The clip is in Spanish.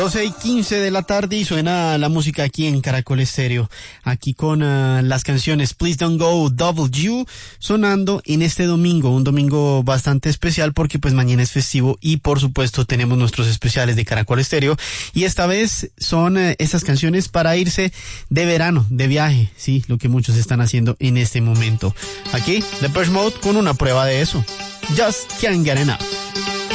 12:15 de la tarde y suena la música aquí en Caracol Estéreo, aquí con las canciones Please Don't Go, W, sonando en este domingo, un domingo bastante especial porque pues mañana es festivo y por supuesto tenemos nuestros especiales de Caracol Estéreo y esta vez son estas canciones para irse de verano, de viaje, sí, lo que muchos están haciendo en este momento. Aquí, Depeche Mode con una prueba de eso. Just Can't Get Enough.